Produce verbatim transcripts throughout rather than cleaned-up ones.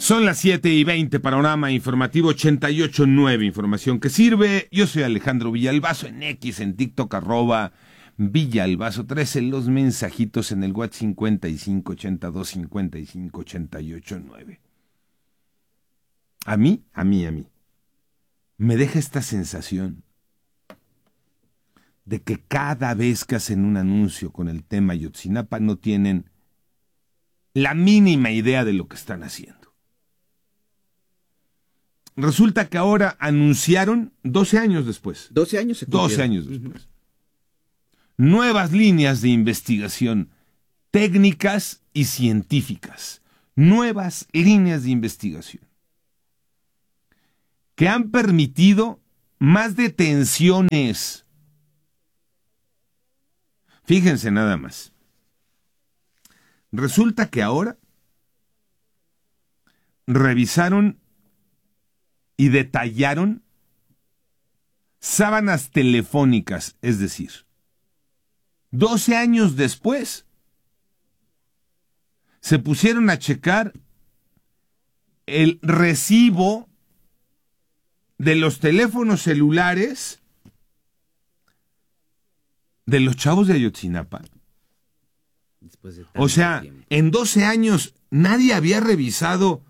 Son las siete y veinte, Panorama Informativo ochenta y ocho punto nueve, información que sirve. Yo soy Alejandro Villalbazo, en X, en TikTok, arroba Villalbazo trece, los mensajitos en el WhatsApp cincuenta y cinco, ochenta y dos, cincuenta y cinco, ochenta y ocho nueve. A mí, a mí, a mí, me deja esta sensación de que cada vez que hacen un anuncio con el tema Ayotzinapa no tienen la mínima idea de lo que están haciendo. Resulta que ahora anunciaron, doce años después. doce años se cumplieron. doce años después. Uh-huh. Nuevas líneas de investigación técnicas y científicas. Nuevas líneas de investigación que han permitido más detenciones. Fíjense nada más. Resulta que ahora revisaron y detallaron sábanas telefónicas, es decir, doce años después, se pusieron a checar el recibo de los teléfonos celulares de los chavos de Ayotzinapa. Después de o sea, tiempo. En doce años nadie había revisado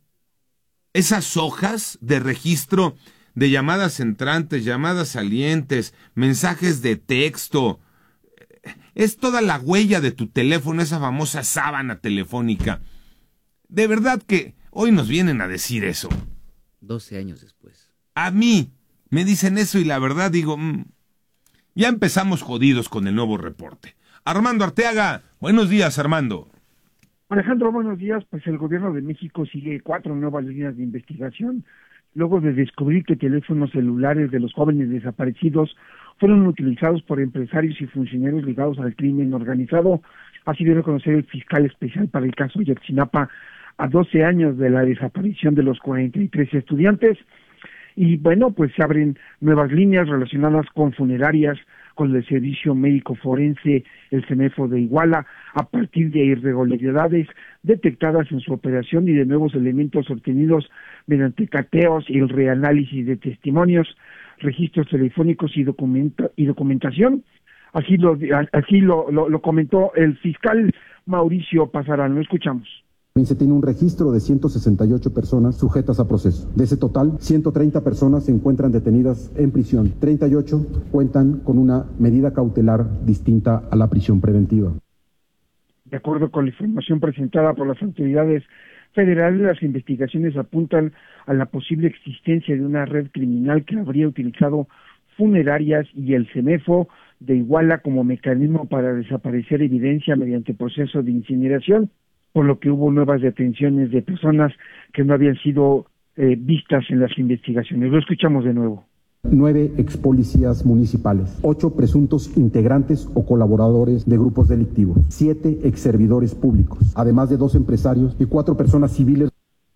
esas hojas de registro de llamadas entrantes, llamadas salientes, mensajes de texto. Es toda la huella de tu teléfono, esa famosa sábana telefónica. De verdad que hoy nos vienen a decir eso. doce años después. A mí me dicen eso y la verdad digo, mmm, ya empezamos jodidos con el nuevo reporte. Armando Arteaga, buenos días, Armando. Alejandro, buenos días. Pues el gobierno de México sigue cuatro nuevas líneas de investigación, luego de descubrir que teléfonos celulares de los jóvenes desaparecidos fueron utilizados por empresarios y funcionarios ligados al crimen organizado. Así dio a conocer el fiscal especial para el caso Ayotzinapa a doce años de la desaparición de los cuarenta y tres estudiantes. Y bueno, pues se abren nuevas líneas relacionadas con funerarias, con el Servicio Médico Forense, el CEMEFO de Iguala, a partir de irregularidades detectadas en su operación y de nuevos elementos obtenidos mediante cateos y el reanálisis de testimonios, registros telefónicos y, documenta, y documentación. Así lo, así lo, lo, lo comentó el fiscal Mauricio Pasarán. Lo escuchamos. Se tiene un registro de ciento sesenta y ocho personas sujetas a proceso. De ese total, ciento treinta personas se encuentran detenidas en prisión. treinta y ocho cuentan con una medida cautelar distinta a la prisión preventiva. De acuerdo con la información presentada por las autoridades federales, las investigaciones apuntan a la posible existencia de una red criminal que habría utilizado funerarias y el CEMEFO de Iguala como mecanismo para desaparecer evidencia mediante proceso de incineración, por lo que hubo nuevas detenciones de personas que no habían sido eh, vistas en las investigaciones. Lo escuchamos de nuevo. Nueve ex policías municipales, ocho presuntos integrantes o colaboradores de grupos delictivos, siete ex servidores públicos, además de dos empresarios y cuatro personas civiles.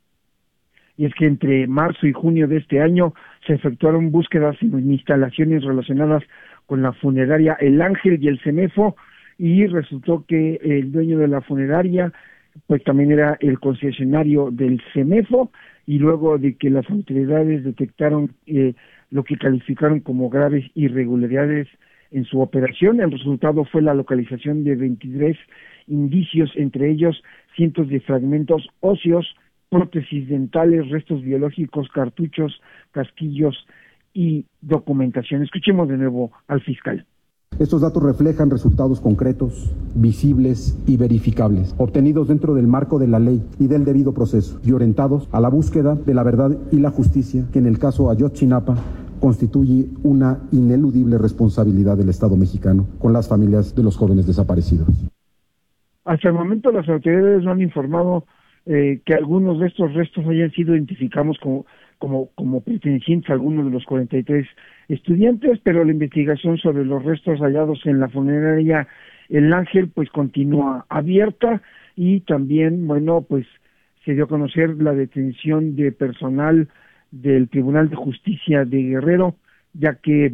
Y es que entre marzo y junio de este año se efectuaron búsquedas en instalaciones relacionadas con la funeraria El Ángel y el CEMEFO, y resultó que el dueño de la funeraria pues también era el concesionario del CEMEFO, y luego de que las autoridades detectaron eh, lo que calificaron como graves irregularidades en su operación, el resultado fue la localización de veintitrés indicios, entre ellos cientos de fragmentos óseos, prótesis dentales, restos biológicos, cartuchos, casquillos y documentación. Escuchemos de nuevo al fiscal. Estos datos reflejan resultados concretos, visibles y verificables, obtenidos dentro del marco de la ley y del debido proceso, y orientados a la búsqueda de la verdad y la justicia, que en el caso Ayotzinapa constituye una ineludible responsabilidad del Estado mexicano con las familias de los jóvenes desaparecidos. Hasta el momento las autoridades no han informado eh, que algunos de estos restos hayan sido identificados como como como pertenecientes a algunos de los cuarenta y tres estudiantes, pero la investigación sobre los restos hallados en la funeraria El Ángel pues continúa abierta, y también, bueno, pues se dio a conocer la detención de personal del Tribunal de Justicia de Guerrero, ya que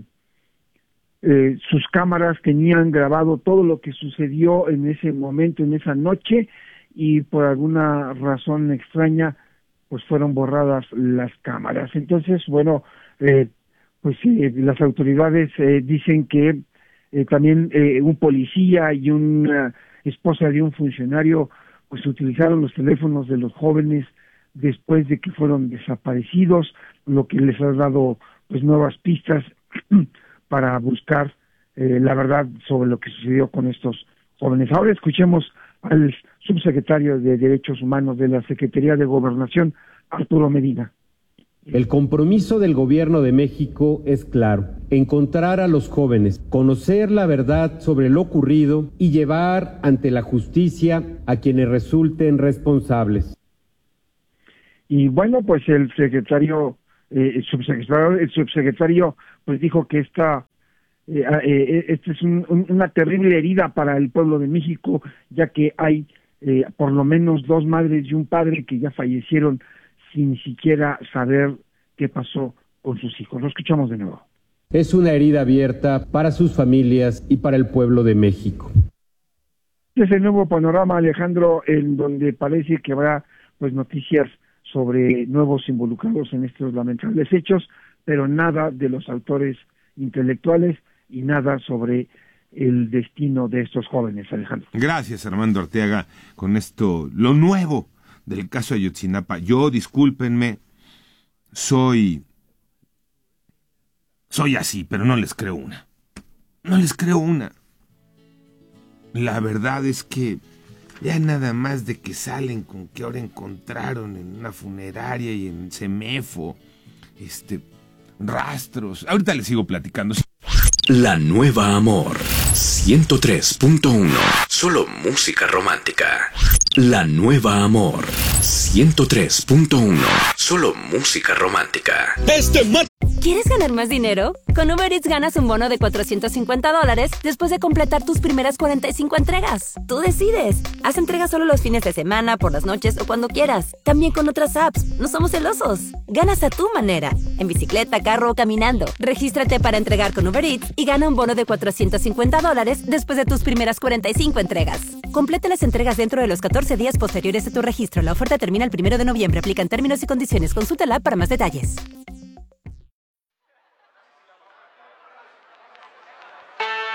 eh, sus cámaras tenían grabado todo lo que sucedió en ese momento, en esa noche, y por alguna razón extraña pues fueron borradas las cámaras. Entonces, bueno, eh, pues eh, las autoridades eh, dicen que eh, también eh, un policía y una esposa de un funcionario pues utilizaron los teléfonos de los jóvenes después de que fueron desaparecidos, lo que les ha dado pues nuevas pistas para buscar eh, la verdad sobre lo que sucedió con estos jóvenes. Ahora escuchemos al subsecretario de Derechos Humanos de la Secretaría de Gobernación, Arturo Medina. El compromiso del Gobierno de México es claro: encontrar a los jóvenes, conocer la verdad sobre lo ocurrido y llevar ante la justicia a quienes resulten responsables. Y bueno, pues el secretario, eh, el subsecretario, el subsecretario, pues dijo que esta, eh, eh, esta es un, un, una terrible herida para el pueblo de México, ya que hay eh, por lo menos dos madres y un padre que ya fallecieron sin siquiera saber qué pasó con sus hijos. Lo escuchamos de nuevo. Es una herida abierta para sus familias y para el pueblo de México. Es el nuevo panorama, Alejandro, en donde parece que habrá pues noticias sobre nuevos involucrados en estos lamentables hechos, pero nada de los autores intelectuales y nada sobre el destino de estos jóvenes, Alejandro. Gracias, Armando Arteaga, con esto, lo nuevo del caso Ayotzinapa. Yo, discúlpenme, soy... soy así, pero no les creo una. No les creo una. La verdad es que ya nada más de que salen con que ahora encontraron en una funeraria y en Semefo, este, rastros. Ahorita les sigo platicando. La Nueva Amor, ciento tres punto uno. Solo música romántica. La Nueva Amor, ciento tres punto uno. Solo música romántica. Este ¿Quieres ganar más dinero? Con Uber Eats ganas un bono de cuatrocientos cincuenta dólares después de completar tus primeras cuarenta y cinco entregas. Tú decides. Haz entregas solo los fines de semana, por las noches o cuando quieras. También con otras apps. No somos celosos. Ganas a tu manera. En bicicleta, carro o caminando. Regístrate para entregar con Uber Eats y gana un bono de cuatrocientos cincuenta dólares después de tus primeras cuarenta y cinco entregas. Completa las entregas dentro de los catorce días posteriores a tu registro. La oferta termina el primero de noviembre. Aplican términos y condiciones. Consúltala para más detalles.